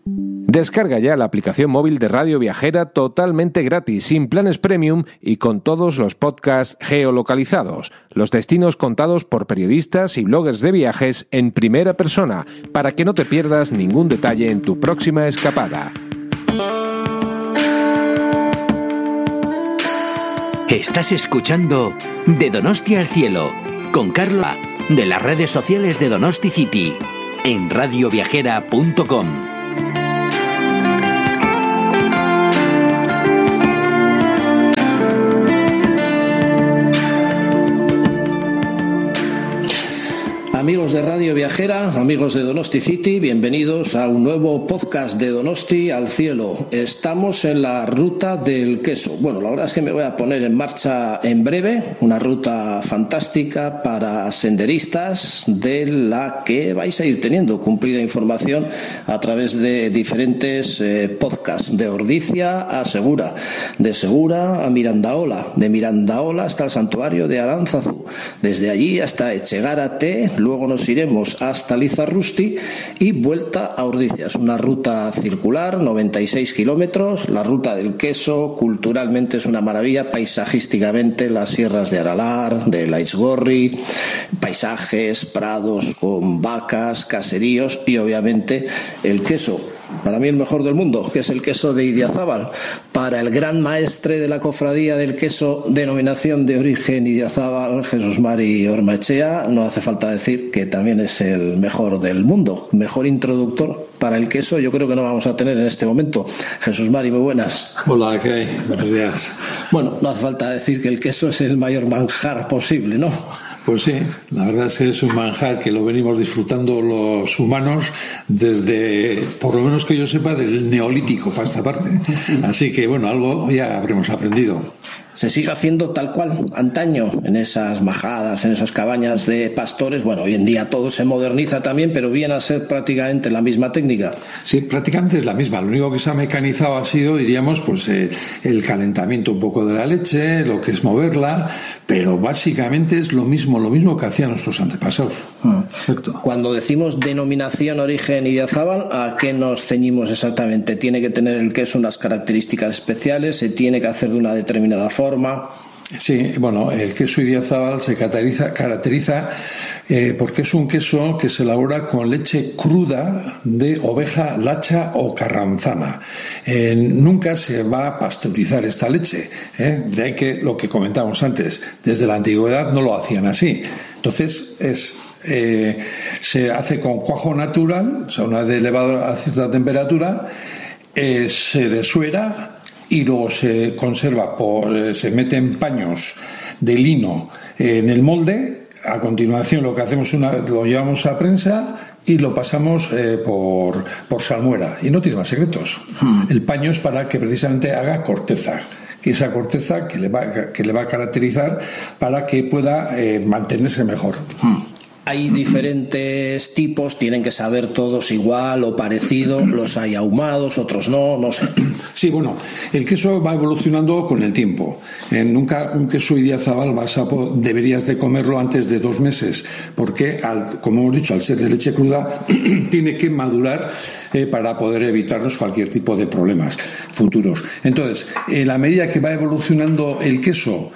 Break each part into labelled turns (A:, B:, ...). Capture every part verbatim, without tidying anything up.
A: Descarga ya la aplicación móvil de Radio Viajera totalmente gratis, sin planes premium y con todos los podcasts geolocalizados, los destinos contados por periodistas y bloggers de viajes en primera persona, para que no te pierdas ningún detalle en tu próxima escapada.
B: Estás escuchando De Donosti al Cielo, con Carlos, de las redes sociales de Donosti City, en radio viajera punto com.
C: Amigos de Radio Viajera, amigos de Donosti City, bienvenidos a un nuevo podcast de Donosti al Cielo. Estamos en la ruta del queso. Bueno, la verdad es que me voy a poner en marcha en breve, una ruta fantástica para senderistas de la que vais a ir teniendo cumplida información a través de diferentes eh, podcasts, de Ordicia a Segura, de Segura a Mirandaola, de Mirandaola hasta el santuario de Aránzazu, desde allí hasta Echegárate. Luego nos iremos hasta Lizarrusti y vuelta a Ordicia. Es una ruta circular, noventa y seis kilómetros, la ruta del queso. Culturalmente es una maravilla, paisajísticamente las sierras de Aralar, de Laizgorri, paisajes, prados con vacas, caseríos y obviamente el queso. Para mí el mejor del mundo, que es el queso de Idiazábal. Para el gran maestre de la cofradía del queso, denominación de origen Idiazábal, Jesús Mari Ormaechea, no hace falta decir que también es el mejor del mundo. Mejor introductor para el queso yo creo que no vamos a tener en este momento. Jesús Mari, muy buenas.
D: Hola, ¿qué hay? Buenos días.
C: Bueno, no hace falta decir que el queso es el mayor manjar posible, ¿no?
D: Pues sí, la verdad es que es un manjar que lo venimos disfrutando los humanos desde, por lo menos que yo sepa, del Neolítico para esta parte. Así que, bueno, algo ya habremos aprendido.
C: Se sigue haciendo tal cual antaño en esas majadas, en esas cabañas de pastores. Bueno, hoy en día todo se moderniza también, pero viene a ser prácticamente la misma técnica.
D: Sí, prácticamente es la misma. Lo único que se ha mecanizado ha sido, diríamos, pues eh, el calentamiento un poco de la leche, lo que es moverla, pero básicamente es lo mismo, lo mismo que hacían nuestros antepasados.
C: Hmm. Exacto. Cuando decimos denominación origen Idiazábal, ¿a qué nos ceñimos exactamente? ¿Tiene que tener el queso unas características especiales? ¿Se tiene que hacer de una determinada forma?
D: Sí, bueno, el queso Idiazábal se caracteriza, caracteriza eh, porque es un queso que se elabora con leche cruda de oveja, lacha o carranzana. Eh, nunca se va a pasteurizar esta leche, ¿eh? De ahí que lo que comentamos antes, desde la antigüedad no lo hacían así. Entonces es eh, se hace con cuajo natural, o sea, una de elevada a cierta temperatura, eh, se desuera y luego se conserva, por, se mete en paños de lino en el molde. A continuación lo que hacemos una, lo llevamos a prensa y lo pasamos eh, por, por salmuera y no tiene más secretos. Hmm. El paño es para que precisamente haga corteza, que esa corteza que le va, que le va a caracterizar para que pueda eh, mantenerse mejor. Hmm.
C: Hay diferentes tipos, tienen que saber todos igual o parecido, los hay ahumados, otros no, no sé.
D: Sí, bueno, el queso va evolucionando con el tiempo. Eh, nunca un queso Idiazábal vas a, deberías de comerlo antes de dos meses, porque, al, como hemos dicho, al ser de leche cruda, tiene que madurar eh, para poder evitarnos cualquier tipo de problemas futuros. Entonces, en la medida que va evolucionando el queso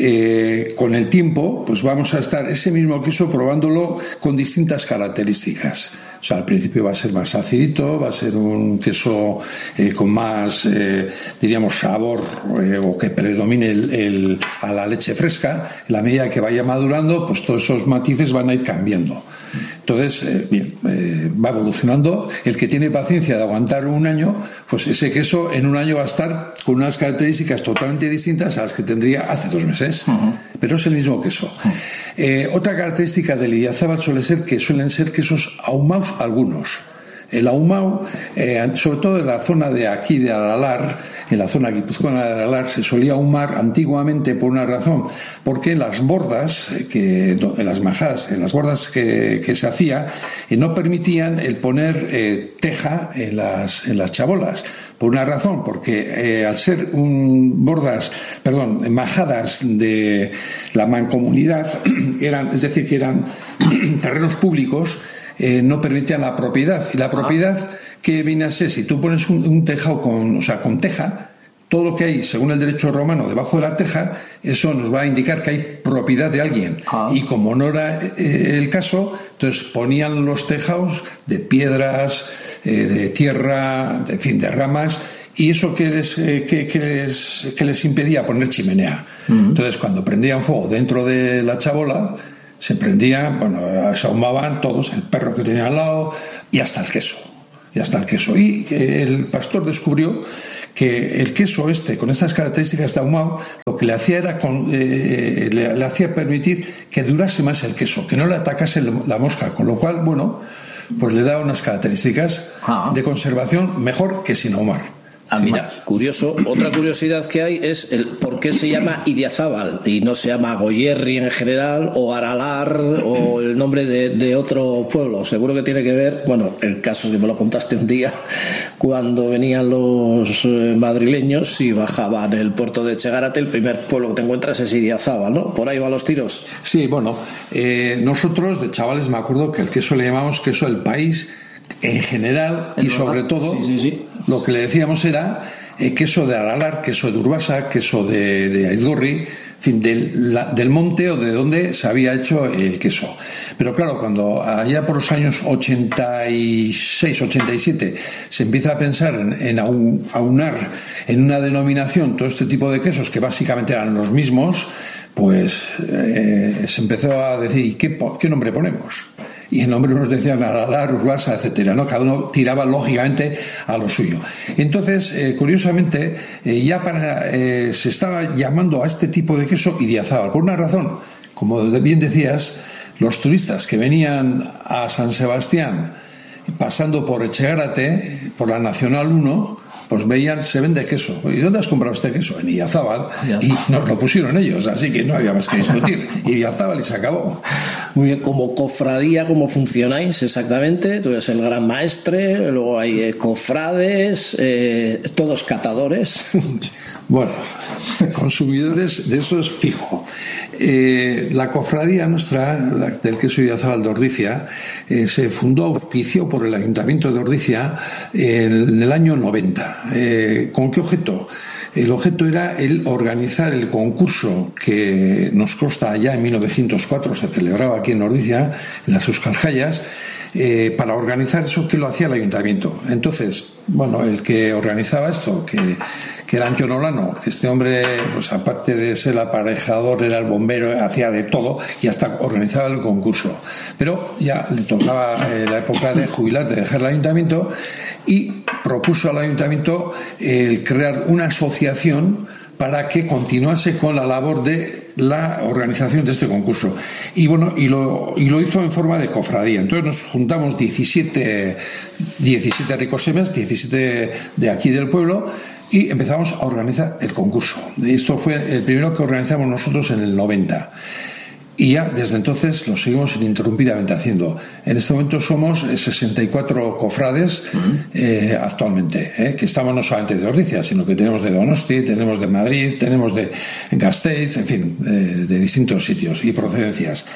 D: eh, con el tiempo, pues vamos a estar ese mismo queso probándolo con distintas características. O sea, al principio va a ser más acidito, va a ser un queso eh, con más, eh, diríamos, sabor eh, o que predomine el, el, a la leche fresca. En la medida que vaya madurando, pues todos esos matices van a ir cambiando. Entonces, eh, bien, eh, va evolucionando. El que tiene paciencia de aguantar un año, pues ese queso en un año va a estar con unas características totalmente distintas a las que tendría hace dos meses. Uh-huh. Pero es el mismo queso. Uh-huh. Eh, otra característica del Idiazábal suele ser que suelen ser quesos ahumados algunos. El ahumado, eh, sobre todo en la zona de aquí de Aralar, en la zona guipuzcoana de Aralar, se solía ahumar antiguamente por una razón, porque en las bordas, que, en las majadas, en las bordas que, que se hacía, eh, no permitían el poner eh, teja en las, en las chabolas. Por una razón, porque eh, al ser un bordas, perdón, majadas de la mancomunidad, eran, es decir, que eran terrenos públicos, eh, no permitían la propiedad. Y la propiedad ah. que viene a ser, si tú pones un, un tejado con, o sea, con teja, todo lo que hay, según el derecho romano, debajo de la teja, eso nos va a indicar que hay propiedad de alguien. Ah. Y como no era eh, el caso, entonces ponían los tejados de piedras, eh, de tierra, de, en fin, de ramas, y eso que les, eh, que, que les, que les impedía poner chimenea. Uh-huh. Entonces, cuando prendían fuego dentro de la chabola, se prendían, bueno, se ahumaban todos, el perro que tenía al lado, y hasta el queso. Y hasta el queso. Y eh, el pastor descubrió que el queso este, con estas características de ahumado, lo que le hacía era con, eh, le, le hacía permitir que durase más el queso, que no le atacase la mosca, con lo cual, bueno, pues le da unas características ah. de conservación mejor que sin ahumar.
C: Ah, mira, más. Curioso. Otra curiosidad que hay es el por qué se llama Idiazábal y no se llama Goierri en general, o Aralar, o el nombre de, de otro pueblo. Seguro que tiene que ver, bueno, el caso que me lo contaste un día, cuando venían los madrileños y bajaban el puerto de Echegárate, el primer pueblo que te encuentras es Idiazábal, ¿no? Por ahí van los tiros.
D: Sí, bueno, eh, nosotros de chavales me acuerdo que el queso le llamamos queso del país, en general, y sobre todo sí, sí, sí. lo que le decíamos era eh, queso de Aralar, queso de Urbasa, queso de, de Aizgorri, en fin, del, la, del monte o de donde se había hecho el queso. Pero claro, cuando allá por los años ochenta y seis, ochenta y siete se empieza a pensar en, en aunar en una denominación todo este tipo de quesos que básicamente eran los mismos, pues eh, se empezó a decir ¿qué, qué nombre ponemos? Y el nombre nos decían Aralar, Urbasa, etcétera, ¿no? Cada uno tiraba lógicamente a lo suyo. Entonces, eh, curiosamente, eh, ya para eh, se estaba llamando a este tipo de queso Idiazábal, por una razón, como bien decías, los turistas que venían a San Sebastián pasando por Echegárate, por la Nacional uno, pues veían, se vende queso. ¿Y dónde has comprado este queso? En Idiazábal. Y nos lo pusieron ellos, así que no había más que discutir. Idiazábal y se acabó.
C: Muy bien, como cofradía, ¿cómo funcionáis exactamente? Tú eres el gran maestre, luego hay eh, cofrades, eh, todos catadores.
D: Bueno, consumidores de eso es fijo. Eh, la cofradía nuestra, la, del queso Idiazábal de Ordicia, eh, se fundó, auspició por el Ayuntamiento de Ordicia eh, en el año noventa. Eh, ¿Con qué objeto? El objeto era el organizar el concurso que nos consta allá en mil novecientos cuatro, se celebraba aquí en Ordicia, en las Euskaljallas, eh, para organizar eso que lo hacía el Ayuntamiento. Entonces, bueno, el que organizaba esto, que, que era Anton Olano, que este hombre, pues aparte de ser aparejador, era el bombero, hacía de todo y hasta organizaba el concurso. Pero ya le tocaba eh, la época de jubilar, de dejar el Ayuntamiento, y propuso al Ayuntamiento el crear una asociación para que continuase con la labor de la organización de este concurso. Y bueno, y lo, y lo hizo en forma de cofradía. Entonces nos juntamos diecisiete, diecisiete ricosemes, diecisiete de aquí del pueblo, y empezamos a organizar el concurso. Esto fue el primero que organizamos nosotros en el noventa. Y ya desde entonces lo seguimos ininterrumpidamente haciendo. En este momento somos sesenta y cuatro cofrades uh-huh. eh, actualmente, eh, que estamos no solamente de Ordicia, sino que tenemos de Donosti, tenemos de Madrid, tenemos de Gasteiz, en fin, eh, de distintos sitios y procedencias.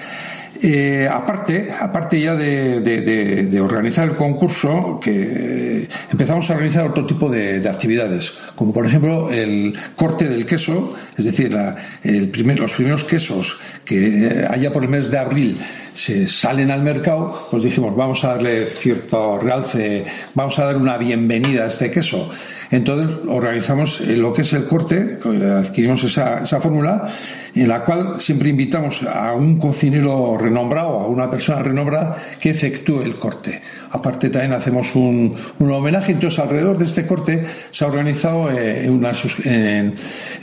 D: Eh, aparte, aparte ya de, de, de, de organizar el concurso, que eh, empezamos a organizar otro tipo de, de actividades, como por ejemplo el corte del queso, es decir, la, el primer, los primeros quesos que eh, allá por el mes de abril se salen al mercado, pues dijimos, vamos a darle cierto realce, vamos a dar una bienvenida a este queso. Entonces organizamos lo que es el corte, adquirimos esa, esa fórmula, en la cual siempre invitamos a un cocinero renombrado, a una persona renombrada que efectúe el corte. Aparte también hacemos un, un homenaje. Entonces alrededor de este corte se ha organizado eh, una, en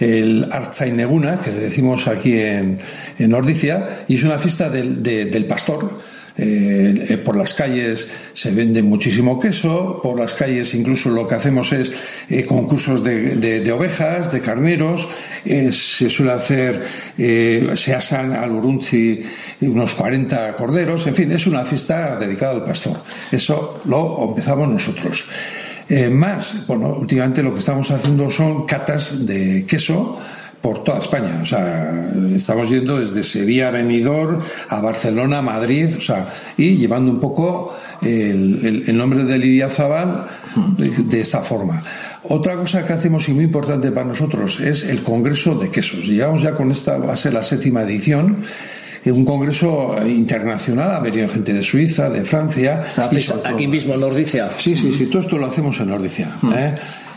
D: el Artzaineguna, que le decimos aquí en, en Ordicia, y es una fiesta del, de, del pastor. Eh, por las calles se vende muchísimo queso, por las calles incluso lo que hacemos es eh, concursos de, de, de ovejas, de carneros, eh, se suele hacer, eh, se asan al urunchi unos cuarenta corderos, en fin, es una fiesta dedicada al pastor. Eso lo empezamos nosotros. Eh, más, bueno, últimamente lo que estamos haciendo son catas de queso, por toda España. O sea, estamos yendo desde Sevilla a Benidorm, a Barcelona, a Madrid, o sea, y llevando un poco el, el, el nombre de Idiazabal de, de esta forma. Otra cosa que hacemos y muy importante para nosotros es el Congreso de Quesos. Llegamos ya con esta, va a ser la séptima edición. Un congreso internacional, ha venido gente de Suiza, de Francia.
C: Aquí mismo en Ordicia.
D: Sí, sí, sí, todo esto lo hacemos en Ordicia. ¿eh?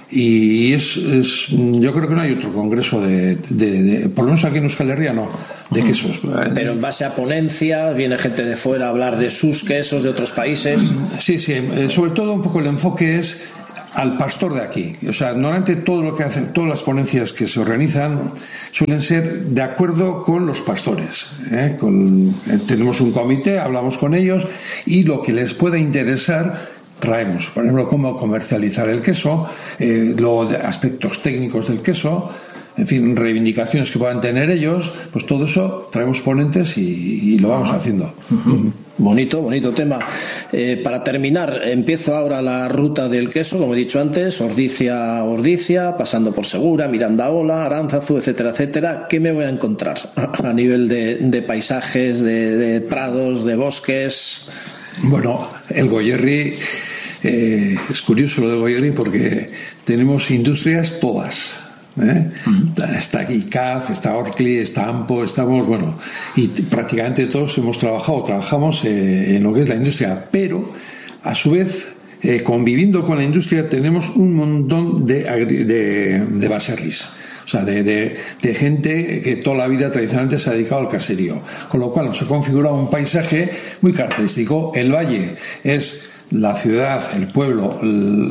D: Y es, es, yo creo que no hay otro congreso de, de, de por lo menos aquí en Euskal Herria no, de quesos.
C: Pero en base a ponencias, viene gente de fuera a hablar de sus quesos, de otros países.
D: Sí, sí, sobre todo un poco el enfoque es al pastor de aquí. O sea, normalmente todo lo que hace, todas las ponencias que se organizan suelen ser de acuerdo con los pastores. ¿eh? Con, tenemos un comité, hablamos con ellos y lo que les pueda interesar traemos. Por ejemplo, cómo comercializar el queso, eh, luego de aspectos técnicos del queso, en fin, reivindicaciones que puedan tener ellos, pues todo eso traemos ponentes y, y lo vamos haciendo.
C: Uh-huh. Bonito, bonito tema. Eh, para terminar, empiezo ahora la ruta del queso, como he dicho antes, Ordicia, Ordicia, pasando por Segura, Mirandaola, Aránzazu, etcétera, etcétera. ¿Qué me voy a encontrar a nivel de, de paisajes, de, de prados, de bosques?
D: Bueno, el Goierri, eh, es curioso lo del Goierri porque tenemos industrias todas. ¿Eh? Uh-huh. Está aquí C A F, está Orcli, está Ampo, estamos, bueno, y t- prácticamente todos hemos trabajado, trabajamos eh, en lo que es la industria, pero a su vez, eh, conviviendo con la industria, tenemos un montón de, agri- de, de baserris. O sea, de, de, de gente que toda la vida tradicionalmente se ha dedicado al caserío. Con lo cual nos ha configurado un paisaje muy característico. El valle es la ciudad, el pueblo,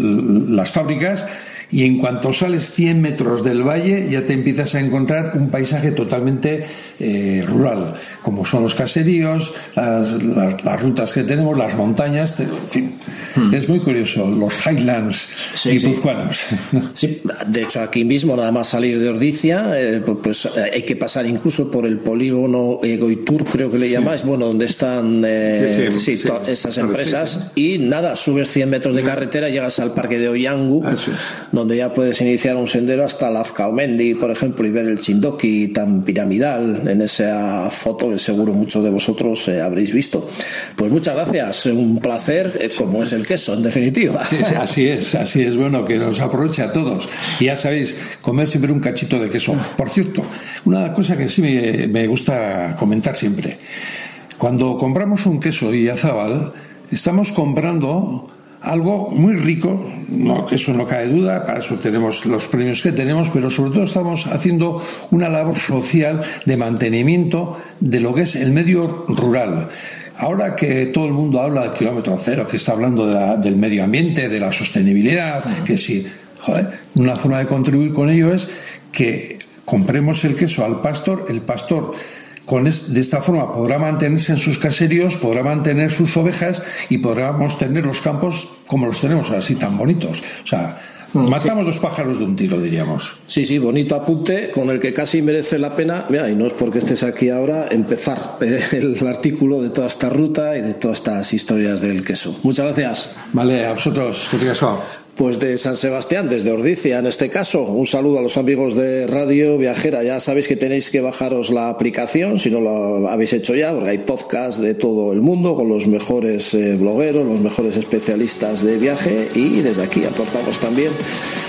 D: l- las fábricas. Y en cuanto sales cien metros del valle ya te empiezas a encontrar un paisaje totalmente eh, rural, como son los caseríos, las, las, las rutas que tenemos, las montañas, en fin. Hmm. Es muy curioso, los highlands sí, guipuzcoanos.
C: Sí. sí, de hecho aquí mismo, nada más salir de Ordicia, eh, pues eh, hay que pasar incluso por el polígono eh, Goitur, creo que le llamáis, sí. bueno, donde están eh, sí, sí, sí, to- esas empresas, sí, sí. y nada, subes cien metros de carretera, llegas al parque de Oyangu, donde ya puedes iniciar un sendero hasta Lazcaomendi, por ejemplo, y ver el Chindoki tan piramidal en esa foto que seguro muchos de vosotros eh, habréis visto. Pues muchas gracias, un placer, eh, como es el queso, en definitiva.
D: Sí, sí, así es, así es, bueno, que nos aproveche a todos. Y ya sabéis, comer siempre un cachito de queso. Por cierto, una cosa que sí me, me gusta comentar siempre. Cuando compramos un queso Idiazabal, estamos comprando algo muy rico, no, eso no cabe duda, para eso tenemos los premios que tenemos, pero sobre todo estamos haciendo una labor social de mantenimiento de lo que es el medio rural. Ahora que todo el mundo habla del kilómetro cero, que está hablando de la, del medio ambiente, de la sostenibilidad, uh-huh. que sí, joder, una forma de contribuir con ello es que compremos el queso al pastor, el pastor Con es, de esta forma podrá mantenerse en sus caseríos, podrá mantener sus ovejas y podremos tener los campos como los tenemos así tan bonitos. O sea, matamos sí. dos pájaros de un tiro, diríamos.
C: Sí, sí, bonito apunte con el que casi merece la pena, mira, y no es porque estés aquí ahora, empezar el artículo de toda esta ruta y de todas estas historias del queso. Muchas gracias.
D: Vale, a vosotros, que te caso.
C: Pues de San Sebastián, desde Ordicia en este caso. Un saludo a los amigos de Radio Viajera. Ya sabéis que tenéis que bajaros la aplicación si no lo habéis hecho ya, porque hay podcast de todo el mundo con los mejores eh, blogueros, los mejores especialistas de viaje, y desde aquí aportamos también